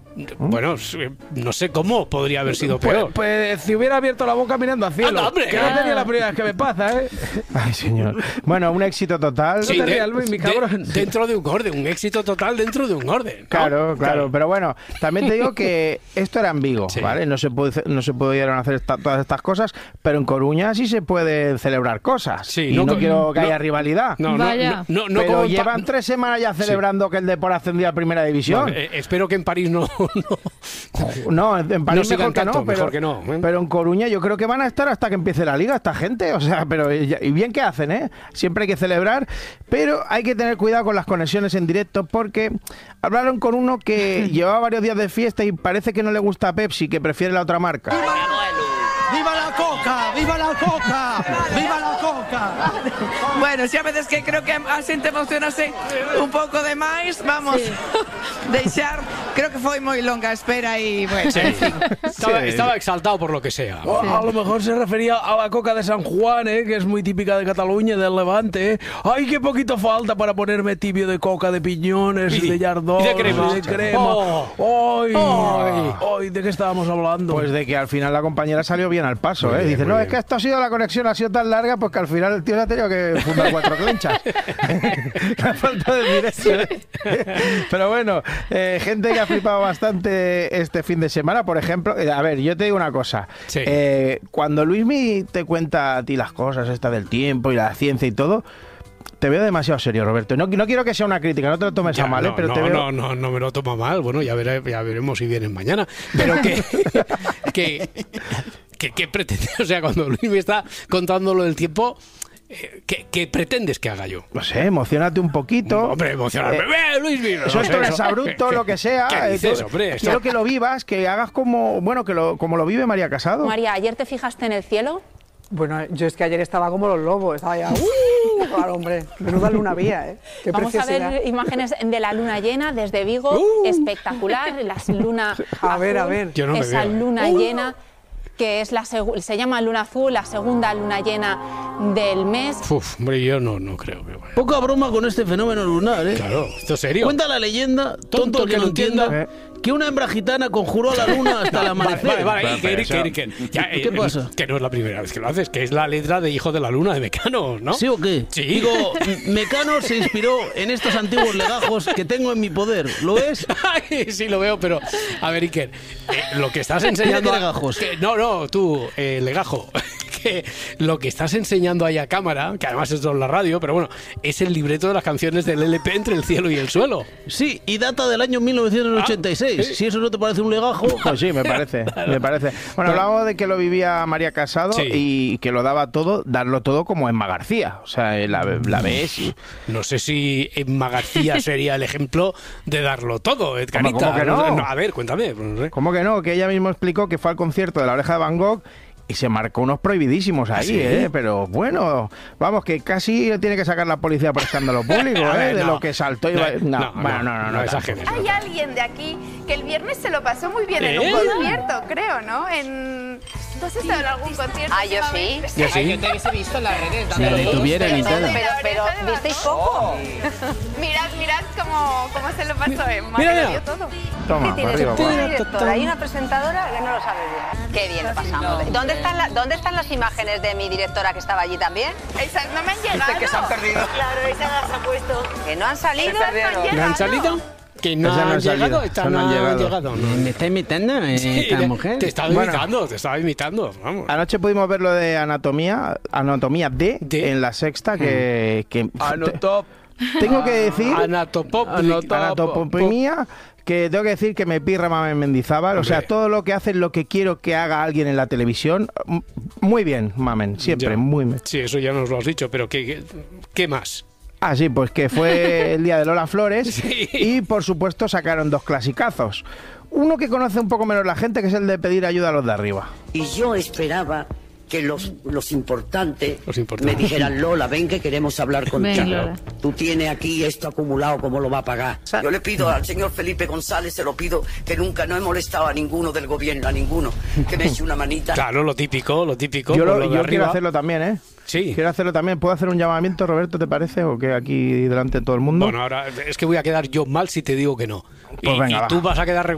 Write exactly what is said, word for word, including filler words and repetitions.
Bueno, no sé cómo podría haber sido peor. Pues, pues si hubiera abierto la boca mirando al cielo. ¡Anda, hombre! Que no sería la primera vez que me pasa, ¿eh? Ay, señor. Bueno, un éxito total. Sí, no te de- rías, Luis, mi de- cabrón. dentro de un orden, un éxito total dentro de un orden, ¿no? Claro, claro, pero bueno, también te digo que esto era en Vigo, Sí. ¿vale? No se puede, no se pudieron hacer esta- todas estas cosas, pero en Coruña sí se pueden celebrar cosas. Sí, y no no, co- quiero que no- haya rivalidad. No, no, Vaya. no, no, no pero como en Pa- llevan tres semanas ya celebrando que el Depor ascendía a Primera División. Vale, eh, espero que en París no... no. No, en en París No sigan mejor que tanto, no, pero, mejor que no, ¿eh? pero en Coruña yo creo que van a estar hasta que empiece la liga esta gente, o sea, pero y y bien que hacen, ¿eh? Siempre hay que celebrar, pero hay que tener cuidado con las conexiones en directo porque hablaron con uno que llevaba varios días de fiesta y parece que no le gusta Pepsi, que prefiere la otra marca. ¡Viva la coca! ¡Viva la coca! ¡Viva la coca! Bueno, si a veces que creo que a xente emocionase un pouco de máis, vamos deixar, creo que foi moi longa a espera e, bueno, Sí. en fin. Estaba, Sí. estaba exaltado por lo que sea. O a lo mejor se refería a la coca de San Juan, ¿eh? Que es muy típica de Cataluña, del Levante, ¿eh? ¡Ay, qué poquito falta para ponerme tibio de coca, de piñones, Y de- de yardón, y de crema. de crema! Oh. ¡Ay! Ay. ¡Ay! ¿De qué estábamos hablando? Pues de que al final la compañera salió bien al paso, Muy ¿eh? bien, Dice, muy no, bien. es que esto ha sido, la conexión ha sido tan larga, pues que al final el tío se ha tenido que fundar cuatro clenchas. La falta de directo, ¿eh? Pero bueno, eh, gente que ha flipado bastante este fin de semana, por ejemplo, eh, a ver, yo te digo una cosa. Sí. Eh, cuando Luismi te cuenta a ti las cosas, esta del tiempo y la ciencia y todo, te veo demasiado serio, Roberto. No, no quiero que sea una crítica, no te lo tomes Ya, a mal, ¿eh? no, pero no, te veo... no, no, no me lo toma mal. Bueno, ya, veré- ya veremos si vienen mañana. Pero que, que, que, que pretende, o sea, cuando Luis me está contando lo del tiempo, eh, ¿qué, qué pretendes que haga yo? No sé, emocionate un poquito. Hombre, emocionarme. Eh, ¡Eh, Luis Miguel! Eso No es sé, todo eso- exabrupto, ¿qué- lo que sea. ¿Qué eh, dices, tú- hombre? Esto- Quiero que lo vivas, que hagas como, bueno, que lo, como lo vive María Casado. María, ¿ayer te fijaste en el cielo? Bueno, yo es que ayer estaba como los lobos, estaba ya... ¡Uh! Claro, hombre, menuda luna había, ¿eh? Qué Vamos a preciosidad. ver imágenes de la luna llena desde Vigo, Uh. espectacular, la luna A ver, a azul, ver. Yo no me esa veo, ¿eh? luna llena que es la segu- se llama luna azul, la segunda luna llena del mes. Uf, hombre, yo no, no creo que vaya. Poca broma con este fenómeno lunar, ¿eh? Claro, esto es serio. Cuenta la leyenda, tonto, el que no entienda, Eh. que una hembra gitana conjuró a la luna hasta el Vale, amanecer. vale, vale, Pero, Iker, pero Iker, eso- Iker. Ya, ¿Qué eh, pasa? Que no es la primera vez que lo haces, que es la letra de Hijo de la Luna de Mecano, ¿no? ¿Sí o qué? Sí. Digo, M- Mecano se inspiró en estos antiguos legajos que tengo en mi poder. ¿Lo es? Ay, sí, lo veo, pero a ver, Iker, eh, lo que estás enseñando... ¿Qué a- legajos? que- no, no, tú, eh, legajo, que lo que estás enseñando ahí a cámara, que además es en la radio, pero bueno, es el libreto de las canciones del L P Entre el cielo y el suelo. Sí, y data del año mil novecientos ochenta y seis. Ah, Si eso no te parece un legajo... Pues sí, me parece, me parece. Bueno, hablamos de que lo vivía María Casado Sí. y que lo daba todo, darlo todo como Emma García. O sea, eh, la, la ves y... No sé si Emma García sería el ejemplo de darlo todo, Edgarita. ¿Cómo que no? A ver, cuéntame. no sé. ¿Cómo que no? Que ella misma explicó que fue al concierto de La Oreja de Van Gogh y se marcó unos prohibidísimos ahí, ¿Ah, sí? ¿eh? Pero bueno, vamos, que casi tiene que sacar la policía por escándalo público, A ¿eh? ver, De no. lo que saltó y... No, va- No, no, bueno, no, no, no, no exageres. tampoco. Hay alguien de aquí que el viernes se lo pasó muy bien en ¿Eh? un concierto, creo, ¿no? En... ¿Tú has estado en algún concierto? Ah, yo sí. Yo sí. Yo te hubiese visto en las redes. Si la detuvieran y tal. Pero, pero, ¿visteis poco? Mirad, mirad cómo, cómo se lo pasó Emma, Mira, que lo mira. dio todo. Toma, para arriba, guau. Una directora y una presentadora que no lo sabe bien. Qué bien lo pasamos. ¿Dónde están, la- ¿Dónde están las imágenes de mi directora que estaba allí también? Esas no me han llegado. Que se han perdido. Claro, esas las ha puesto. ¿Que no han salido? Esas no han ¿No han llegado. salido? ¿Que no Esas no han han salido, llegado? Estas esas no han llegado. no. ¿Me está imitando eh, Sí, esta mujer? Te estaba Bueno. imitando, te estaba imitando. Vamos. Anoche pudimos ver lo de Anatomía, Anatomía D, De. en La Sexta, que... que Anotop. tengo que decir... Anatopop. Anotop. Anatomía, que tengo que decir que me pirra Mamen Mendizábal. O sea, Hombre. todo lo que hace es lo que quiero que haga alguien en la televisión. M- Muy bien, Mamen, siempre, Ya. muy bien. Sí, eso ya nos lo has dicho, pero ¿qué, qué, qué más? Ah, sí, pues que fue el día de Lola Flores Sí. y, por supuesto, sacaron dos clasicazos. Uno que conoce un poco menos la gente, que es el de pedir ayuda a los de arriba. Y yo esperaba que los, los importantes Los importantes. me dijeran, Lola, ven que queremos hablar contigo. Ven, Lola. Tú tienes aquí esto acumulado, ¿cómo lo va a pagar? Yo le pido al señor Felipe González, se lo pido, que nunca no he molestado a ninguno del gobierno, a ninguno, que me eche una manita. Claro, lo típico, lo típico. Yo, por lo- lo de yo arriba. quiero hacerlo también, ¿eh? Sí. Quiero hacerlo también. ¿Puedo hacer un llamamiento, Roberto, te parece? ¿O que aquí delante de todo el mundo? Bueno, ahora es que voy a quedar yo mal si te digo que no. Pues y, venga, y va. tú vas a quedar